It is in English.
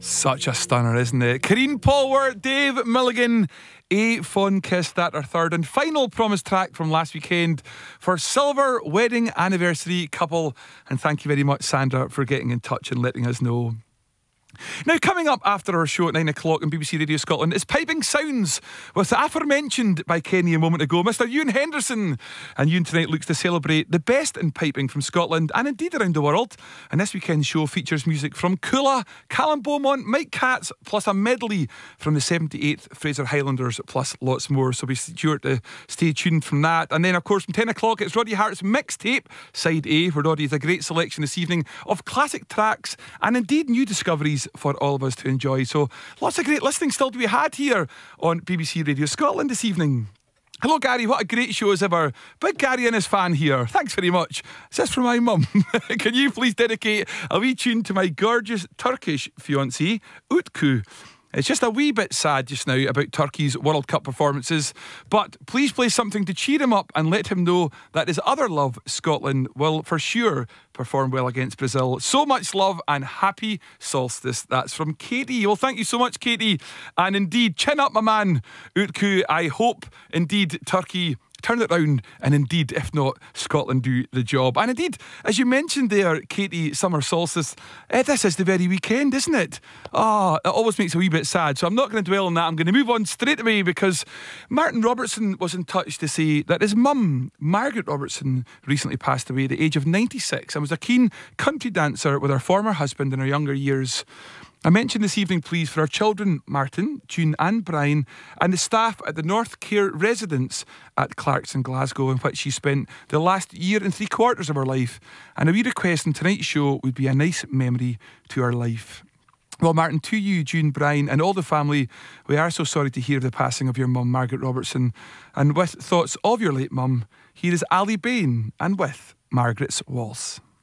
Such a stunner, isn't it? Karine Polwart, Dave Milligan, A Fond Kiss, that our third and final promised track from last weekend for Silver Wedding Anniversary Couple. And thank you very much, Sandra, for getting in touch and letting us know. Now, coming up after our show at 9 o'clock on BBC Radio Scotland is Piping Sounds with the aforementioned by Kenny a moment ago, Mr. Ewan Henderson. And Ewan tonight looks to celebrate the best in piping from Scotland and indeed around the world. And this weekend's show features music from Kula, Callum Beaumont, Mike Katz, plus a medley from the 78th Fraser Highlanders, plus lots more. So be sure to stay tuned from that. And then, of course, from 10 o'clock, it's Roddy Hart's mixtape, Side A, where Roddy has a great selection this evening of classic tracks and indeed new discoveries for all of us to enjoy. So lots of great listening still to be had here on BBC Radio Scotland this evening. Hello Gary, what a great show as ever. Big Gary and his fan here. Thanks very much. Is this for my mum? Can you please dedicate a wee tune to my gorgeous Turkish fiancée, Utku? It's just a wee bit sad just now about Turkey's World Cup performances, but please play something to cheer him up and let him know that his other love, Scotland, will for sure perform well against Brazil. So much love and happy solstice. That's from Katie. Well, thank you so much, Katie. And indeed, chin up, my man, Utku. I hope indeed Turkey turn it round, and indeed, if not, Scotland do the job. And indeed, as you mentioned there, Katie, summer solstice, this is the very weekend, isn't it? It always makes a wee bit sad, so I'm not going to dwell on that. I'm going to move on straight away because Martin Robertson was in touch to say that his mum, Margaret Robertson, recently passed away at the age of 96 and was a keen country dancer with her former husband in her younger years. I mentioned this evening, please, for our children, Martin, June and Brian, and the staff at the North Care residence at Clarkson, Glasgow, in which she spent the last year and 3/4 of her life. And a wee request in tonight's show would be a nice memory to her life. Well, Martin, to you, June, Brian and all the family, we are so sorry to hear the passing of your mum, Margaret Robertson. And with thoughts of your late mum, here is Ali Bain and with Margaret's Waltz.